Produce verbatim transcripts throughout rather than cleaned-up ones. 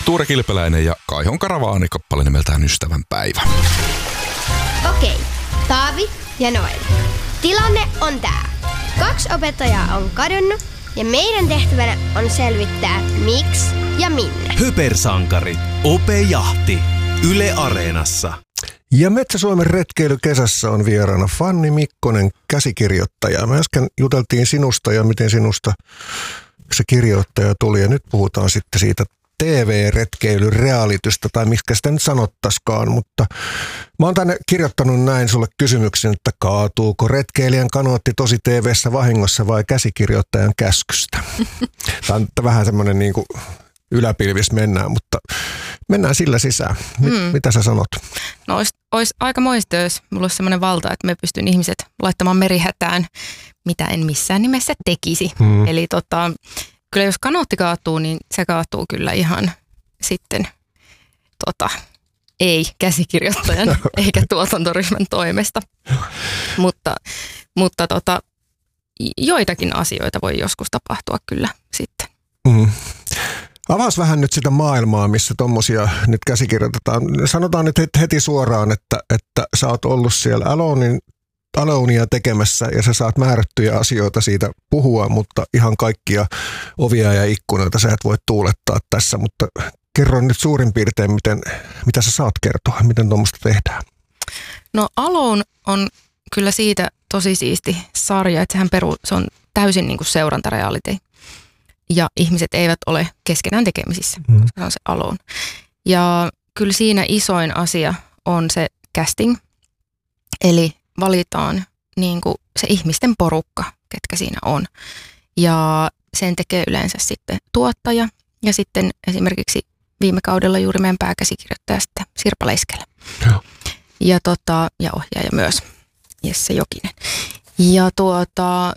Tuure Kilpeläinen ja Kaihon Karavaani kappale nimeltään Ystävän päivä. Okei, Taavi ja Noel. Tilanne on tää. Kaksi opettajaa on kadonnut ja meidän tehtävänä on selvittää miksi ja minne. Hypersankari. Ope-jahti. Yle Areenassa. Ja Metsä-Suomen retkeilykesässä on vieraana Fanni Mikkonen, käsikirjoittaja. Me äsken juteltiin sinusta ja miten sinusta se kirjoittaja tuli. Ja nyt puhutaan sitten siitä T V-retkeilyrealitystä, tai miksi sitä nyt sanottaskaan. Mutta mä oon tänne kirjoittanut näin sulle kysymyksen, että kaatuuko retkeilijän kanootti tosi T V:ssä vahingossa vai käsikirjoittajan käskystä? Tämä on vähän semmoinen niin kuin yläpilvis mennään, mutta mennään sillä sisään. Mit, mm. Mitä sä sanot? No olisi, olisi aika moista, jos mulla olisi semmoinen valta, että me pystyn ihmiset laittamaan merihätään, mitä en missään nimessä tekisi. Mm. Eli tota, kyllä jos kanootti kaatuu, niin se kaatuu kyllä ihan sitten tota, ei käsikirjoittajan eikä tuotantoryhmän toimesta. mutta mutta tota, joitakin asioita voi joskus tapahtua kyllä sitten. Mm. Avaas vähän nyt sitä maailmaa, missä tommosia nyt käsikirjoitetaan. Sanotaan nyt heti suoraan, että, että sä oot ollut siellä Alonin, Alonia tekemässä ja sä saat määrättyjä asioita siitä puhua, mutta ihan kaikkia ovia ja ikkunoita sä et voi tuulettaa tässä. Mutta kerro nyt suurin piirtein, miten, mitä sä saat kertoa, miten tuommoista tehdään. No Alone on kyllä siitä tosi siisti sarja, että sehän peru, se on täysin niin kuin seurantareality. Ja ihmiset eivät ole keskenään tekemisissä, mm. koska se on se Alone. Ja kyllä siinä isoin asia on se casting, eli valitaan niin kuin se ihmisten porukka, ketkä siinä on. Ja sen tekee yleensä sitten tuottaja ja sitten esimerkiksi viime kaudella juuri meidän pääkäsikirjoittaja sitten Sirpa Leiskelä. Ja. Ja, tota, ja ohjaaja myös, Jesse Jokinen. Ja tuota...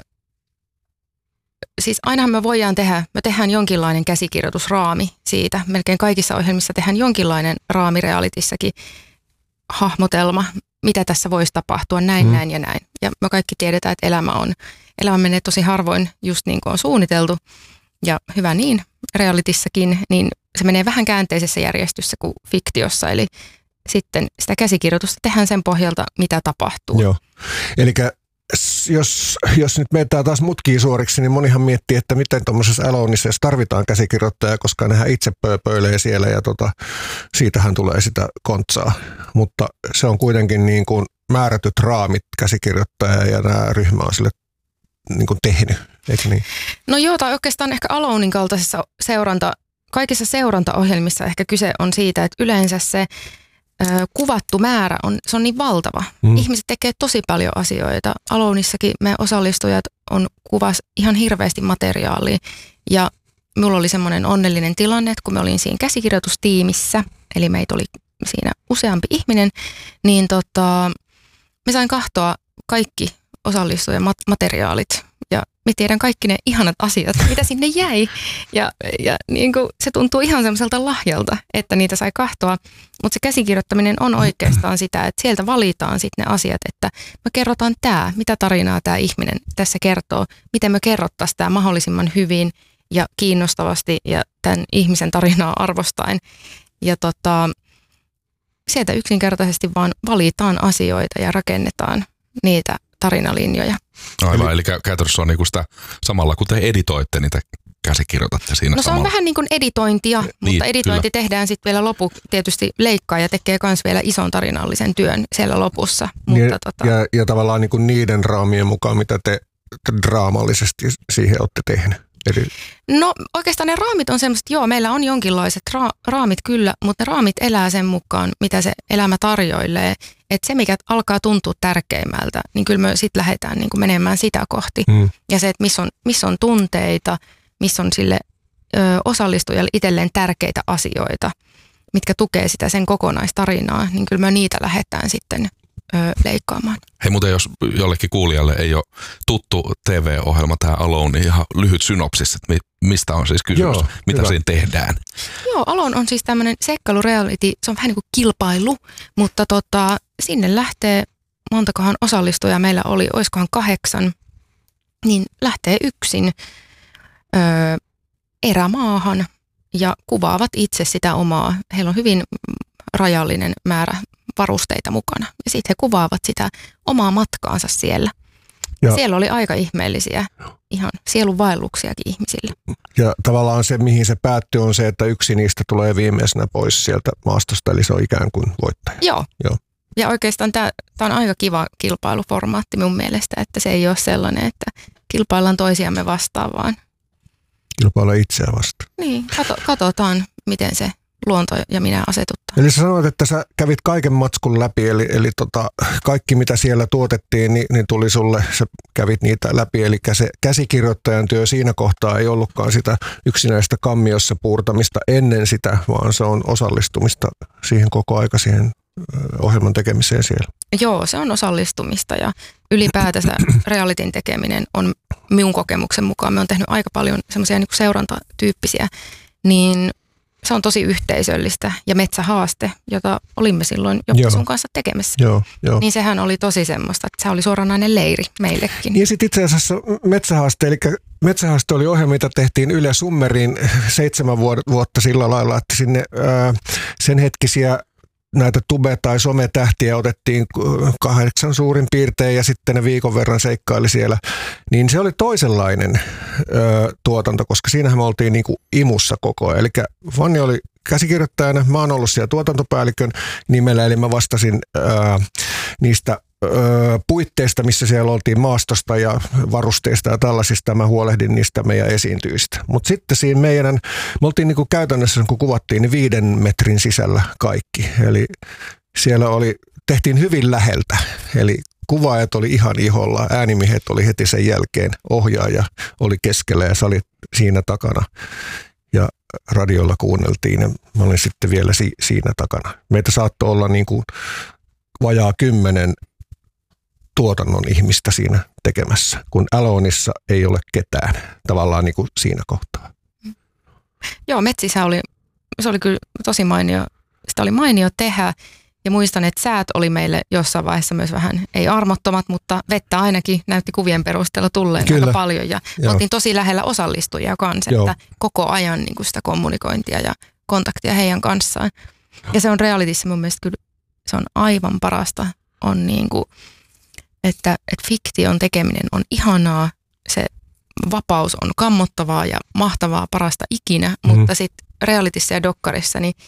Siis ainahan me voidaan tehdä, me tehdään jonkinlainen käsikirjoitusraami siitä. Melkein kaikissa ohjelmissa tehdään jonkinlainen raami realitissakin hahmotelma, mitä tässä voisi tapahtua näin, mm. näin ja näin. Ja me kaikki tiedetään, että elämä on, elämä menee tosi harvoin just niin kuin on suunniteltu. Ja hyvä niin, realitissakin, niin se menee vähän käänteisessä järjestyssä kuin fiktiossa. Eli sitten sitä käsikirjoitusta tehdään sen pohjalta, mitä tapahtuu. Joo, eli Jos, jos nyt meetään taas mutkia suoriksi, niin monihan miettii, että miten tuommoisessa Aloneissa, jos tarvitaan käsikirjoittajaa, koska nehän itse pööpöilee siellä ja tota, siitähän tulee sitä kontsaa. Mutta se on kuitenkin niin kuin määrätyt raamit käsikirjoittaja ja nämä ryhmä on sille niin kuin tehnyt, eikö niin? No joo, tai oikeastaan ehkä Alonein kaltaisessa seuranta, kaikissa seurantaohjelmissa ehkä kyse on siitä, että yleensä se kuvattu määrä on, se on niin valtava. Mm. Ihmiset tekee tosi paljon asioita. Alonissakin me osallistujat on kuvas ihan hirveästi materiaalia. Ja minulla oli semmoinen onnellinen tilanne, että kun me olin siinä käsikirjoitustiimissä, eli meitä oli siinä useampi ihminen, niin tota, me sain kahtoa kaikki osallistujan materiaalit. Ja me tiedän kaikki ne ihanat asiat, mitä sinne jäi. Ja, ja niin kuin se tuntuu ihan semmoiselta lahjalta, että niitä sai kahtoa. Mutta se käsikirjoittaminen on oikeastaan sitä, että sieltä valitaan sitten ne asiat, että me kerrotaan tämä, mitä tarinaa tämä ihminen tässä kertoo, miten me kerrottaisiin tämä mahdollisimman hyvin ja kiinnostavasti ja tämän ihmisen tarinaa arvostaen. Ja tota, sieltä yksinkertaisesti vaan valitaan asioita ja rakennetaan niitä tarinalinjoja. Aivan, eli käytännössä on niinku sitä samalla, kun te editoitte, niitä käsikirjoitatte siinä No se samalla. on vähän niin kuin editointia, niin, mutta editointi kyllä. Tehdään sitten vielä lopu, tietysti leikkaa ja tekee myös vielä ison tarinallisen työn siellä lopussa. Niin, mutta tota... ja, ja tavallaan niin kuin niiden raamien mukaan, mitä te draamallisesti siihen olette tehneet. Eli... No oikeastaan ne raamit on semmoiset, joo, meillä on jonkinlaiset ra- raamit kyllä, mutta ne raamit elää sen mukaan, mitä se elämä tarjoilee. Että se, mikä alkaa tuntua tärkeimmältä, niin kyllä me sitten lähdetään niin kuin menemään sitä kohti. Mm. Ja se, että missä on, missä on tunteita, missä on sille ö, osallistujalle itselleen tärkeitä asioita, mitkä tukee sitä sen kokonaistarinaa, niin kyllä me niitä lähdetään sitten ö, leikkaamaan. Hei, muuten jos jollekin kuulijalle ei ole tuttu T V-ohjelma tämä Alone, niin ihan lyhyt synopsis, että mistä on siis kysymys, Joo, mitä hyvä. Siinä tehdään? Joo, Alone on siis tämmöinen seikkailureality, se on vähän niin kuin kilpailu, mutta tota, sinne lähtee, montakohan osallistujaa meillä oli, olisikohan kahdeksan, niin lähtee yksin ö, erämaahan ja kuvaavat itse sitä omaa. Heillä on hyvin rajallinen määrä varusteita mukana. Ja sitten he kuvaavat sitä omaa matkaansa siellä. Ja siellä oli aika ihmeellisiä, ihan sielunvaelluksiakin ihmisille. Ja tavallaan se, mihin se päättyy, on se, että yksi niistä tulee viimeisenä pois sieltä maastosta, eli se on ikään kuin voittaja. Joo. Joo. Ja oikeastaan tämä on aika kiva kilpailuformaatti mun mielestä, että se ei ole sellainen, että kilpaillaan toisiamme vastaan, vaan kilpailla itseä vastaan. Niin, kato, katsotaan, miten se luonto ja minä asetuttaa. Eli sä sanoit, että sä kävit kaiken matskun läpi, eli, eli tota, kaikki mitä siellä tuotettiin, niin, niin tuli sulle, sä kävit niitä läpi, eli se käsikirjoittajan työ siinä kohtaa ei ollutkaan sitä yksinäistä kammiossa puurtamista ennen sitä, vaan se on osallistumista siihen koko aika siihen ohjelman tekemiseen siellä. Joo, se on osallistumista ja ylipäätänsä realityn tekeminen on minun kokemuksen mukaan. Me on tehnyt aika paljon semmoisia niin kuin seurantatyyppisiä, niin se on tosi yhteisöllistä ja metsähaaste, jota olimme silloin jo sun kanssa tekemässä. Joo, jo. Niin sehän oli tosi semmoista, että se oli suoranainen leiri meillekin. Ja sitten itse asiassa metsähaaste, eli metsähaaste oli ohjelma, mitä tehtiin Yle Summeriin seitsemän vuotta sillä lailla, että sinne ää, sen hetkisiä näitä tube- tai sometähtiä otettiin kahdeksan suurin piirtein ja sitten ne viikon verran seikkaili siellä. Niin se oli toisenlainen ö, tuotanto, koska siinähän me oltiin niinku imussa koko ajan. Eli Fanni oli käsikirjoittajana, mä oon ollut siellä tuotantopäällikön nimellä, eli mä vastasin ö, niistä ö, puitteista, missä siellä oltiin maastosta ja varusteista ja tällaisista. Mä huolehdin niistä meidän esiintyjistä. Mutta sitten siinä meidän, me oltiin niinku käytännössä, kun kuvattiin, niin viiden metrin sisällä kaikki. Eli siellä oli, tehtiin hyvin läheltä, eli kuvaajat oli ihan iholla, äänimiehet oli heti sen jälkeen, ohjaaja oli keskellä ja sä olit siinä takana. Ja radiolla kuunneltiin ja mä olin sitten vielä si- siinä takana. Meitä saattoi olla niin kuin vajaa kymmenen tuotannon ihmistä siinä tekemässä, kun Aloneissa ei ole ketään tavallaan niin kuin siinä kohtaa. Joo, metsissä oli, se oli kyllä tosi mainio, sitä oli mainio tehdä ja muistan, että säät oli meille jossain vaiheessa myös vähän, ei armottomat, mutta vettä ainakin näytti kuvien perusteella tulleen kyllä aika paljon ja me oltiin tosi lähellä osallistujia kanssa, että koko ajan niin kuin sitä kommunikointia ja kontaktia heidän kanssaan. Ja se on realityssä mun mielestä kyllä, se on aivan parasta, on niin kuin, että, että fiktion tekeminen on ihanaa, se vapaus on kammottavaa ja mahtavaa, parasta ikinä, mm. mutta sitten realityssä ja dokkarissa niin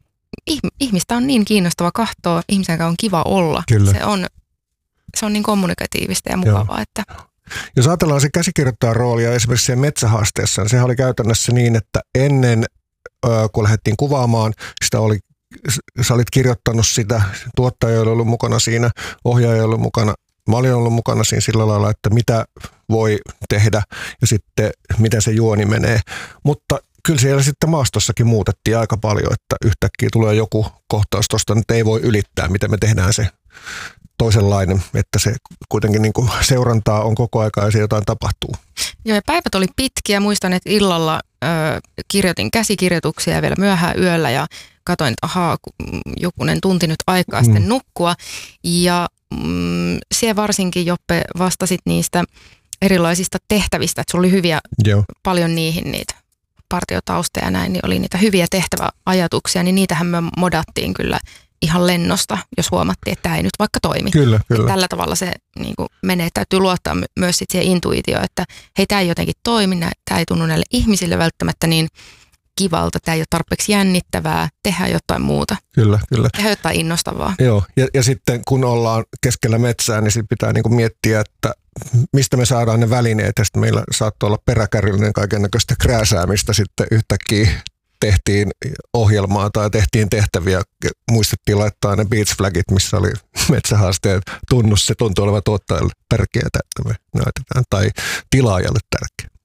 ihmistä on niin kiinnostava katsoa, ihmisen kanssa on kiva olla. Kyllä. Se on, se on niin kommunikatiivista ja mukavaa. Että jos ajatellaan se käsikirjoittajan roolia esimerkiksi siellä metsähaasteessa, niin sehän oli käytännössä niin, että ennen kun lähdettiin kuvaamaan, sitä oli, sä olit kirjoittanut sitä, tuottaja oli ollut mukana siinä, ohjaaja oli ollut mukana, mä olin ollut mukana siinä sillä lailla, että mitä voi tehdä ja sitten miten se juoni menee. Mutta kyllä siellä sitten maastossakin muutettiin aika paljon, että yhtäkkiä tulee joku kohtaus tuosta, nyt ei voi ylittää, miten me tehdään se toisenlainen, että se kuitenkin niin kuin seurantaa on koko aika ja se jotain tapahtuu. Joo, ja päivät oli pitkiä. Muistan, että illalla ö, kirjoitin käsikirjoituksia vielä myöhään yöllä ja katsoin, että ahaa, jokunen tunti nyt aikaa mm. sitten nukkua. Ja mm, siellä varsinkin, Joppe, vastasit niistä erilaisista tehtävistä, että sulla oli hyviä Joo. paljon niihin niitä partiotausteja ja näin, niin oli niitä hyviä tehtäväajatuksia, niin niitähän me modattiin kyllä ihan lennosta, jos huomattiin, että tämä ei nyt vaikka toimi. Kyllä, kyllä. Tällä tavalla se niin kuin menee. Täytyy luottaa my- myös sit siihen intuitioon, että hei, tämä ei jotenkin toimi, tämä ei tunnu näille ihmisille välttämättä niin kivalta, tämä ei ole tarpeeksi jännittävää, tehdään jotain muuta. Kyllä, kyllä. Tehdään jotain innostavaa. Joo, ja, ja sitten kun ollaan keskellä metsää, niin sitten pitää niin kuin miettiä, että mistä me saadaan ne välineet, ja sitten meillä saattoi olla peräkärryllinen kaikennäköistä krääsäämistä sitten yhtäkkiä tehtiin ohjelmaa tai tehtiin tehtäviä, muistettiin laittaa ne beach flagit, missä oli metsähaasteet tunnus, se tuntuu olevan tuottajalle tärkeää, että me näytetään, tai tilaajalle tärkeää.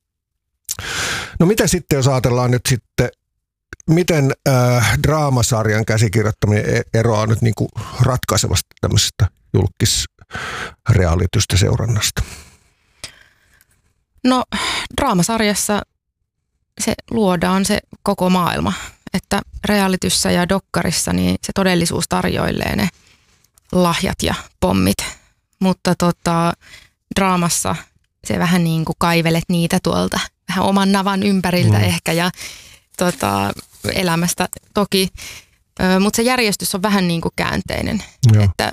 No mitä sitten, jos ajatellaan nyt sitten, miten äh, draamasarjan käsikirjoittaminen eroaa nyt niin kuin ratkaisevasti tämmöisestä julkisrealitystä seurannasta? No draamasarjassa se luodaan se koko maailma, että realityssä ja dokkarissa niin se todellisuus tarjoilee ne lahjat ja pommit, mutta tota, draamassa se vähän niin kuin kaivelet niitä tuolta vähän oman navan ympäriltä mm. ehkä ja tota, elämästä toki, mutta se järjestys on vähän niin kuin käänteinen, Joo. että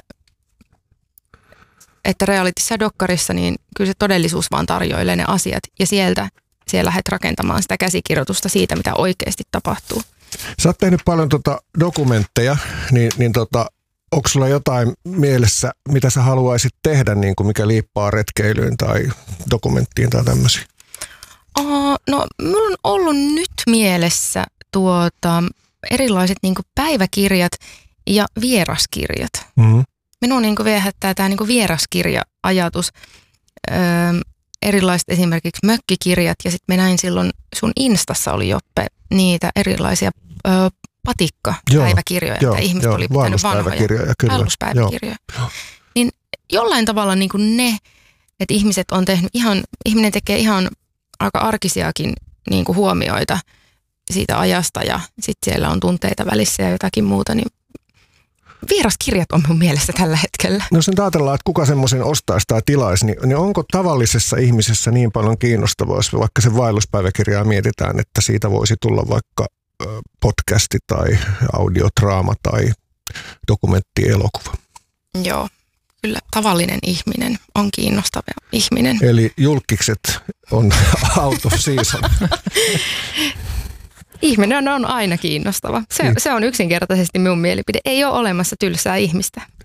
että realityssä ja dokkarissa niin kyllä se todellisuus vaan tarjoilee ne asiat ja sieltä siellä lähdet rakentamaan sitä käsikirjoitusta siitä, mitä oikeasti tapahtuu. Sä oot tehnyt paljon tota dokumentteja, niin, niin tota, onko sulla jotain mielessä, mitä sä haluaisit tehdä, niin kuin mikä liippaa retkeilyyn tai dokumenttiin tai tämmöisiin? Oh, no, minulla on ollut nyt mielessä tuota, erilaiset niin kuin päiväkirjat ja vieraskirjat. Mm-hmm. Minua niin kuin viehättää tämä niin kuin vieraskirja-ajatus. Öö, erilaiset esimerkiksi mökkikirjat ja sitten me näin silloin sun Instassa oli Joppe niitä erilaisia öö, patikkapäiväkirjoja, että ihmiset joo, oli pitänyt vanhoja vaelluspäiväkirjoja. Niin jollain tavalla niin kuin ne, että ihmiset on tehnyt ihan, ihminen tekee ihan aika arkisiakin niin kuin huomioita siitä ajasta ja sitten siellä on tunteita välissä ja jotakin muuta, niin vieraskirjat on mun mielestä tällä hetkellä. No sen ajatellaan, että kuka semmoisen ostaisi tai tilaisi, niin, niin onko tavallisessa ihmisessä niin paljon kiinnostavaa, jos vaikka sen vaelluspäiväkirjaa mietitään, että siitä voisi tulla vaikka podcasti tai audiodraama tai dokumenttielokuva? Joo, kyllä tavallinen ihminen on kiinnostava ihminen. Eli julkikset on out of season. Ihminen on aina kiinnostava. Se, se on yksinkertaisesti minun mielipide. Ei ole olemassa tylsää ihmistä.